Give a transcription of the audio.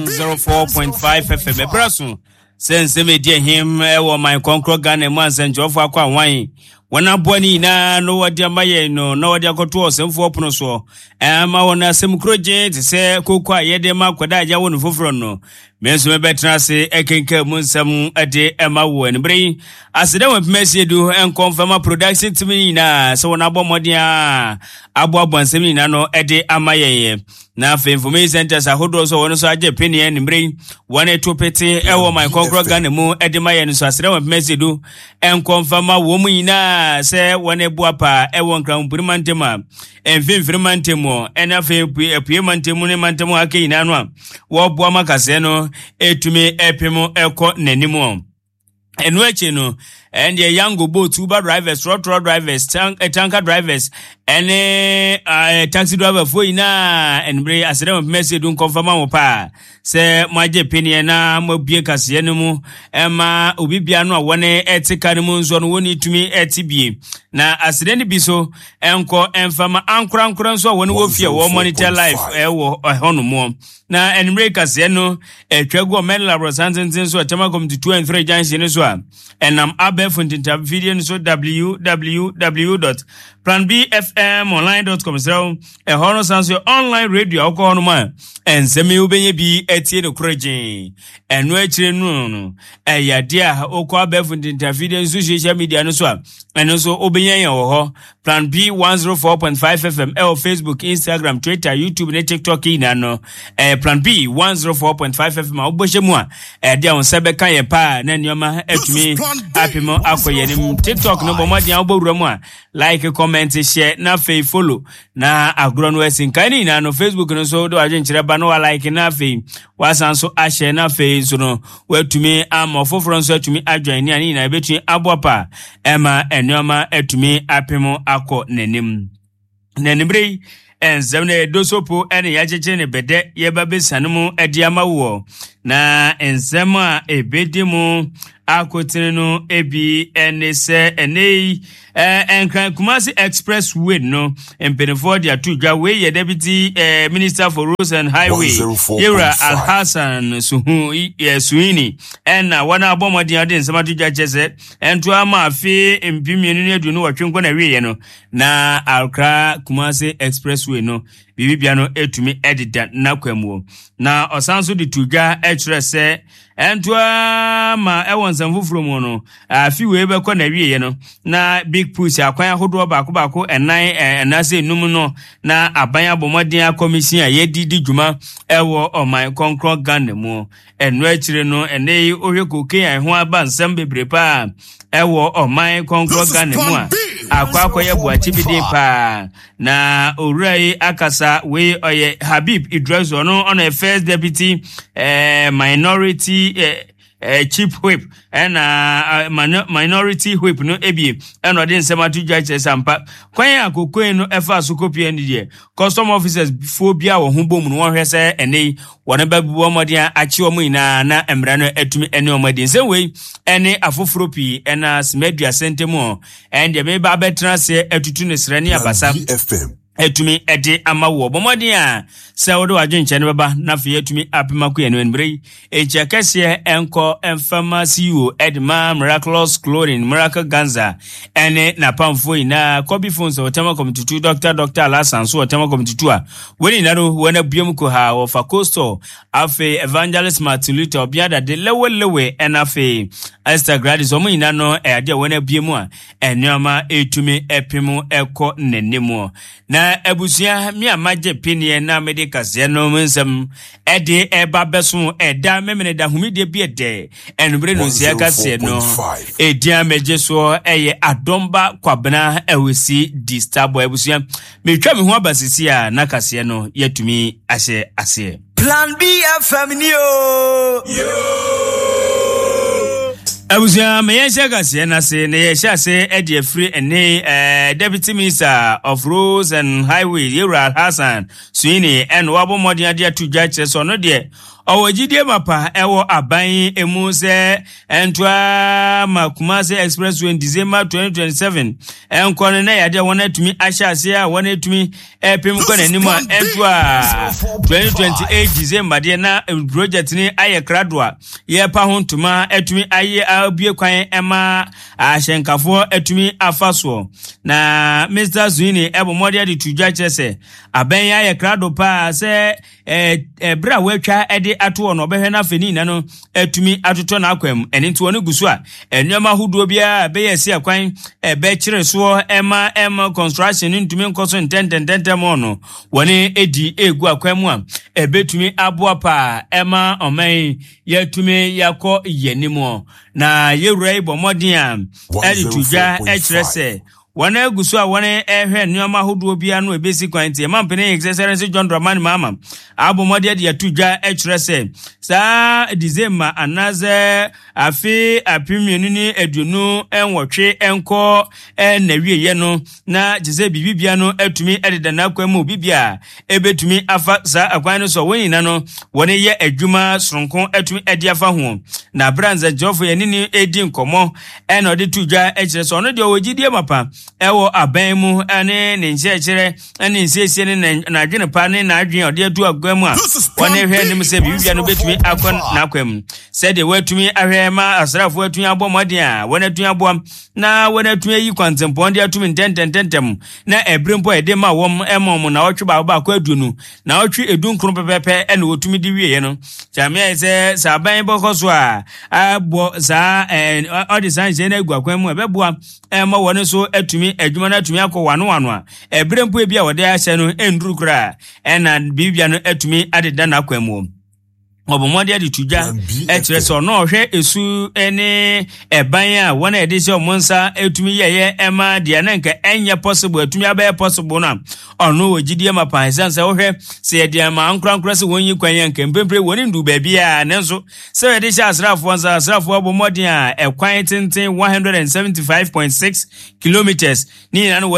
104.5 FM Brasso sense me dear him or my conquer gun and once and Joff aqua wine. When I boni na no what dear my no what dear got to us and 4 ponoso. Am I on a sim crojent say cocoa yede ma quada jawon fufrono. Mensu betra se ekenke munsam ade Emma wen brain. As the with Messi do and confirm a production to me na so na bomodia abo bonsemina no ede amaye. Na for information centers a hodo so one so aje penny and brain 182 pete ewo my conquer gun mu edema yen so asere with Messi do and confirm a woman na say one ebuapa ewo nkran burimantema enfimfrimantemo ena fe epuemantemo ne mantemo ake ina no wo boa makase no etumi epemo eko nanimo enu eche no and the young boat Uber drivers, road drivers, tanker drivers, and taxi driver for ina and bring a certain message don't confirm my pa. Say my opinion na mo be kasienemu Emma Ubibiano one etikanimus on one to me etb. Na accident biso enko enfama ankran so when we fear one monitor life honomo. Na and break kasieno twego medal representing so atama to 2 and 3 junction so and I'm Fontinta video so www.planbfmonline.com so a hono sans your online radio alcohol man and semi ubenye bi etie no kroje eno akire no ya dia okwa be Fontinta video so social media no so eno so ubenye yan wo ho Plan B 104.5 FM Facebook Instagram Twitter YouTube ne TikTok ina no Plan B 104.5 FM obohemu a dia on sebe kan ye pa na nyoma atumi apimo akoyenim TikTok no bomadi obowura mu a like comment share na fe follow na agro no esin kan ni na no Facebook no so do ajenkire ba no wa like na fe wasan so a share na fe so no watumi amofoforo so atumi adwan ni ani na betumi abopa ema enyoma atumi apimo akọ nanim nanimbre enzamne dosopo ene yajeje ne bede yeba besanmu ediama wo na enzama ebedimu akotinu ebi enese enei enkran Kumasi Expressway no empenefo dia tudwa we ye deputy minister for roads and highway Yera Al-Hassan Suhini ena wana abomodi ade nsama tudwa chese entu ama afi empimienu ne aduno watwenko na wiye no na Alkra Kumasi Expressway no bibibia no etumi edida na kwamuo na osanso de tudwa echrese entu ama ewonsan fufuro mu no afi we be ko na wiye no na big push akwan ahodo baako enan enase num no na aban abomodin commission yedidi djuma ewo oman konkron gan mu enu akire no enei ohwekoke an ho aba nsam bebre pa ewo oman konkron gan mu a akwakoye buachibidi pa na orai akasa we oye Habib Idris ono on a first deputy minority chief whip and minority whip no ebi and odin sematu judge sampa kwan akoko no efa sokopia ndi de custom officers phobia wo hubom no hwese ene wona babu omodin achi omo ina na emra no atumi ene omodin say we ene afofropi ena smedua sentemo and de be ba betra se atutu ne srani abasa etumi ede amawo bomodin a se wodo adwenche ne baba na fe etumi apemako eno enbrei echekese enko enfama CEO Edma Miraculous Clothing Miracle Ganza ene na pamfo ina kobi phones otema committee Dr. Alasan so otema committee a weni naro wona biom ko ha of Coastal afe Evangelist Martulita obiada de lewe enafe Esther Gladys omo ina no ade wona biemu a enoma etumi epemu eko nenemo na ebusia mi amaje pinie na medicase no mensem ede eba beso eda memene da humide bi ede enbre no sia kase no edia meje so eye adomba kwabena ewesi disturb ebusia metwa me ho abasisi a na kase no yatumi ase Plan B FM ni yo Abuja meyesha kase na se ne yesha se ede free ene deputy minister of roads and highway Yera Hassan Suini and wabo modin ade atudwa kire so no de Owojidie mapa ewo aban emu se entwa Kumasi Expressway December 2027 enkone na yade wona tumi ahyase a wona tumi epem kwana nimu entwa 2028 December de na project ni aye kradwa ye pa hontuma etumi aye abie kwan ema ahyenkafo etumi afaso na Mr. Zuini ebomode de tudwa chese aban ya aye krado pa se bra wetwa ede ato no behwe na feni na no etumi atoto na akwam eni nti woni gusu a enyoma huduo bia be yesi akwan be kire so ema construction ntumi nkoso ntententente no woni edi egu akwam a ebetumi aboa pa ema oman yetumi yakọ yenimo na yewura ibomodin a edi tudwa ekirese wana gusu a wana ehwe nneoma hodo bia no ebesi kwanti mampene exercise John Dramani mama abomode de yatudwa ekirese sa December anaze afi apimienu ni edunu enwotwe enko nawieye no na jese bibibia no atumi ededa na kwamu bibia ebetumi afa sa akwan no so wonina no wone ye adwuma soronko atumi edi afa ho na branza jofo ye nini edi nkomo eno de tudwa ekirese ono de owogidie mapa ewo aban mu ane ne nhyekire ane nsiesie ne na adwene pa ne na adwen ode atu agwamu a wone hwe nim se bibia no betumi akon na akwam se de watumi ahwe ma asrafo atumi abomode a wone atumi abom na wone atumi yi kwantempo ode atumi ntententem na ebrempo ede ma wom emom na otwe ba ba kwa adunu na otwe edunkron pepepe ene wotumi di wiye no chamia se saban bokoso a abo za ode sanje na egwa kwam ebeboa ema wone so atumi adwuma na atumi akọ wano a ebrempo bia wode ahye no enduru kra ena bibia no atumi adeda na kwam obomode de tudwa ekirese ono hwe esu ene eban a wona edise omonsa etumi yeye ema de na nka enye possible etumi abaye possible na ono wogidie mapa esanse wo hwe se yede ma ankurankura se wonyi kwanya nka mpempre woni ndu baabi a nenso se yede sha asrafo nsa asrafo obomode a ekwan tenten 175.6 kilometers ni na no